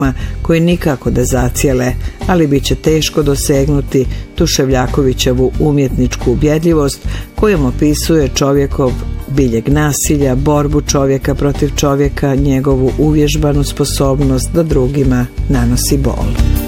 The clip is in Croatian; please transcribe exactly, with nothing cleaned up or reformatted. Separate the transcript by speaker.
Speaker 1: koji nikako da zacijele, ali bit će teško dosegnuti Tuševljakovićevu umjetničku ubjedljivost kojom opisuje čovjekov biljeg nasilja, borbu čovjeka protiv čovjeka, njegovu uvježbanu sposobnost da drugima nanosi bol.